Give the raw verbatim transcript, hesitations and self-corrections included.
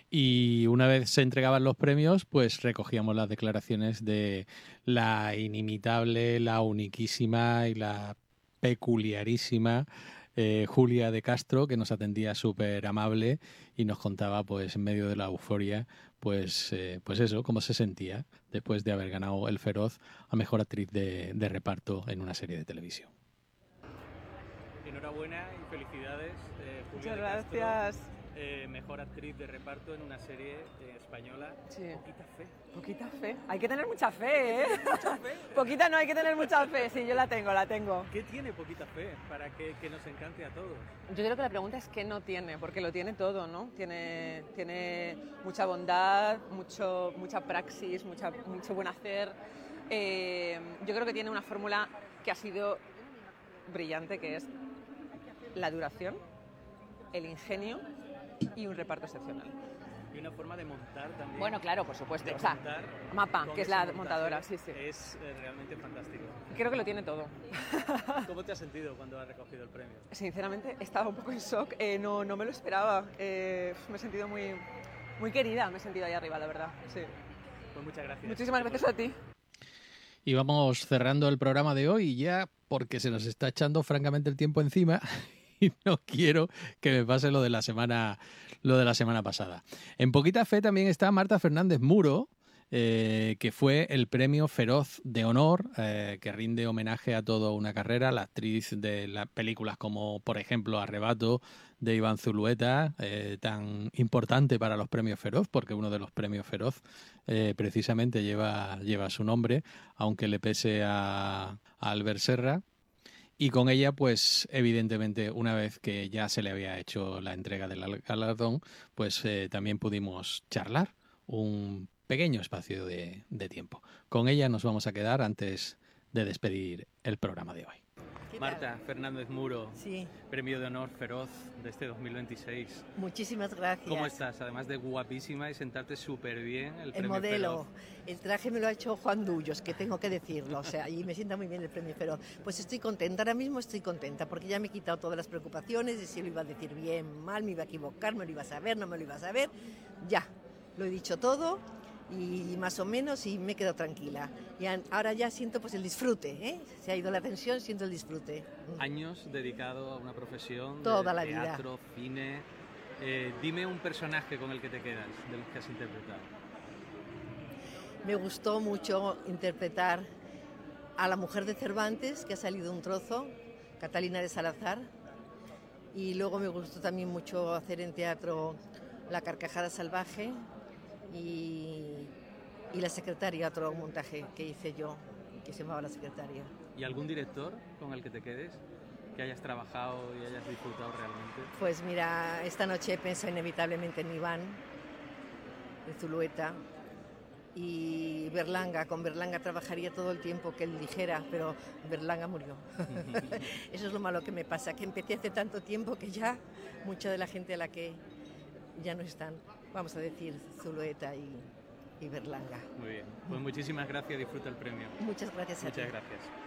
Y una vez se entregaban los premios, pues recogíamos las declaraciones de la inimitable, la uniquísima y la peculiarísima eh, Julia de Castro, que nos atendía súper amable y nos contaba, pues en medio de la euforia, pues, eh, pues eso, cómo se sentía después de haber ganado el Feroz a Mejor Actriz de, de Reparto en una serie de televisión. Enhorabuena y felicidades, eh, Julia Muchas de Castro. gracias. Eh, mejor actriz de reparto en una serie eh, española. Sí. Poquita fe. Poquita fe. Hay que tener mucha fe, ¿eh? Mucha fe. Poquita no, hay que tener mucha fe. Sí, yo la tengo, la tengo. ¿Qué tiene poquita fe para que, que nos encante a todos? Yo creo que la pregunta es qué no tiene, porque lo tiene todo, ¿no? Tiene, tiene mucha bondad, mucho, mucha praxis, mucha, mucho buen hacer. Eh, yo creo que tiene una fórmula que ha sido brillante, que es la duración, el ingenio y un reparto excepcional. Y una forma de montar también. Bueno, claro, por supuesto. De O sea, montar Mapa, con que es ese la montaje montadora, sí, sí. Es eh, realmente fantástico. Creo que lo tiene todo. ¿Cómo te has sentido cuando has recogido el premio? Sinceramente, estaba un poco en shock. Eh, no, no me lo esperaba. Eh, me he sentido muy, muy querida, me he sentido ahí arriba, la verdad. Sí. Pues muchas gracias. Muchísimas gracias a ti. Y vamos cerrando el programa de hoy ya porque se nos está echando francamente el tiempo encima y no quiero que me pase lo de la semana, lo de la semana pasada. En Poquita Fe también está Marta Fernández Muro, eh, que fue el premio Feroz de Honor, eh, que rinde homenaje a toda una carrera, la actriz de las películas como, por ejemplo, Arrebato, de Iván Zulueta, eh, tan importante para los premios Feroz, porque uno de los premios Feroz eh, precisamente lleva, lleva su nombre, aunque le pese a, a Albert Serra. Y con ella, pues evidentemente, una vez que ya se le había hecho la entrega del galardón, pues eh, también pudimos charlar un pequeño espacio de, de tiempo. Con ella nos vamos a quedar antes de despedir el programa de hoy. Marta Fernández Muro, sí. Premio de Honor Feroz de este dos mil veintiséis. Muchísimas gracias. ¿Cómo estás? Además de guapísima y sentarte súper bien. El, el premio modelo, Feroz. El traje me lo ha hecho Juan Dullos, que tengo que decirlo, o sea, y me sienta muy bien el premio Feroz. Pues estoy contenta, ahora mismo estoy contenta, porque ya me he quitado todas las preocupaciones de si lo iba a decir bien, mal, me iba a equivocar, me lo iba a saber, no me lo iba a saber. Ya, lo he dicho todo. Y más o menos y me quedo tranquila. Y ahora ya siento pues el disfrute, ¿eh? Se ha ido la tensión, siento el disfrute. Años dedicado a una profesión toda de la teatro, vida. cine. Eh, dime un personaje con el que te quedas, de los que has interpretado. Me gustó mucho interpretar a la mujer de Cervantes, que ha salido un trozo, Catalina de Salazar. Y luego me gustó también mucho hacer en teatro La carcajada salvaje. Y, y La secretaria, otro montaje que hice yo, que se llamaba La secretaria. ¿Y algún director con el que te quedes, que hayas trabajado y hayas disfrutado realmente? Pues mira, esta noche pienso inevitablemente en Iván, de Zulueta, y Berlanga. Con Berlanga trabajaría todo el tiempo que él dijera, pero Berlanga murió. Eso es lo malo que me pasa, que empecé hace tanto tiempo que ya mucha de la gente a la que ya no están, vamos a decir, Zulueta y, y Berlanga. Muy bien, pues muchísimas gracias, disfruta el premio. Muchas gracias a ti. Muchas gracias.